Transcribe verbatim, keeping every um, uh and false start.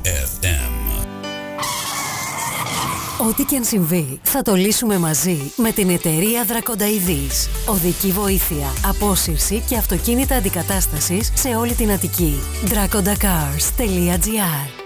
εφ εμ. Ό,τι και αν συμβεί, θα το λύσουμε μαζί με την εταιρεία Δρακονταειδής. Οδική βοήθεια, απόσυρση και αυτοκίνητα αντικατάστασης σε όλη την Αττική. drakonda cars τελεία gr